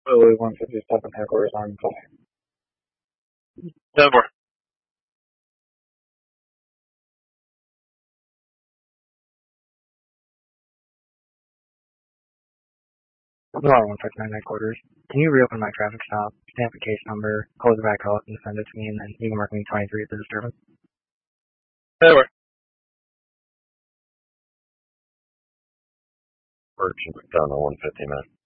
Lily 157 headquarters on fire. 10-4. Lily 159 headquarters. Can you reopen my traffic stop, stamp the case number, close the back off, and send it to me, and then you can mark me 23 for disturbance? 10-4. Birch and McDonough 159.